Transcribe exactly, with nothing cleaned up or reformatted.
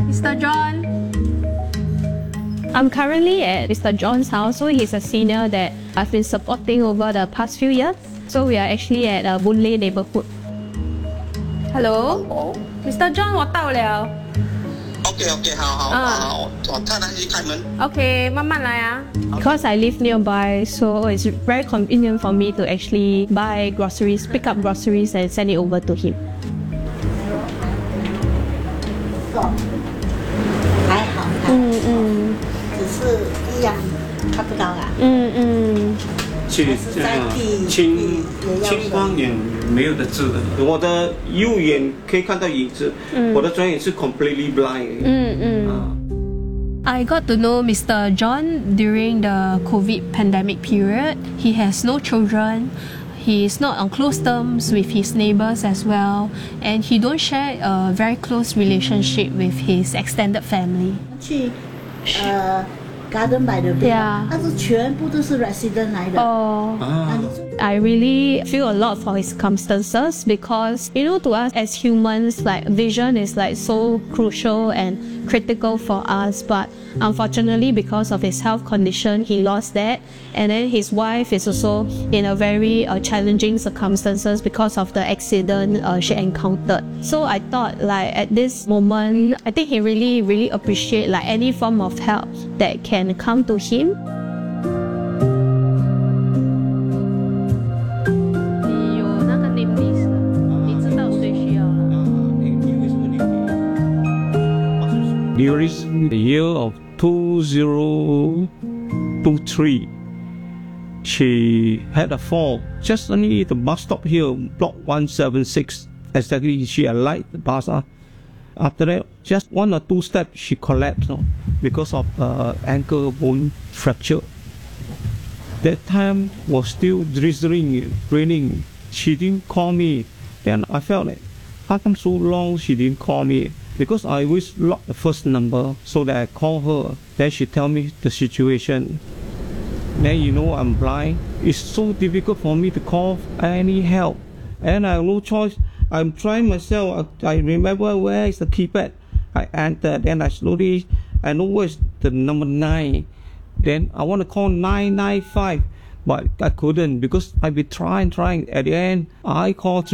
Mister John. I'm currently at Mister John's house, so he's a senior that I've been supporting over the past few years. So we are actually at uh, Boon Lay neighborhood. Hello, Mister John， 我到了。 OK OK， 好好好，我看他去开门。 OK， 慢慢来啊。 Because I live nearby, so it's very convenient for me to actually buy groceries, pick up groceries and send it over to him. 还好， 嗯嗯， 只是一样看不到啦。 嗯嗯。 去这个青青光眼没有的治的，我的右眼可以看到影子，嗯、我的左眼是 completely blind。 嗯嗯。 啊 I got to know Mister John during the COVID pandemic period. He has no children. He is not on close terms with his neighbors as well, and he don't share a very close relationship with his extended family. 去呃 Garden by the Bay， Yeah. 但是全部都是 resident 来的。 Oh. 啊 I really feel a lot for his circumstances because, you know, to us as humans, like vision is like so crucial and critical for us. But unfortunately, because of his health condition, he lost that. And then his wife is also in a very uh, challenging circumstances because of the accident uh, she encountered. So I thought, like at this moment, I think he really, really appreciate like any form of help that can come to him. During the year of two thousand twenty-three, she had a fall just underneath the bus stop here, block one seventy-six. Exactly, she alighted the bus. Uh. After that, just one or two steps, she collapsed uh, because of uh, ankle bone fracture. That time was still drizzling, raining. She didn't call me. Then I felt like, how come so long she didn't call me? Because I always lock the first number so that I call her. Then she tell me the situation. Then you know I'm blind. It's so difficult for me to call any help. And I have no choice. I'm trying myself. I, I remember where is the keypad. I entered. Then I slowly, I know where's the number nine. Then I want to call nine nine five. But I couldn't because I've been trying, trying. At the end, I called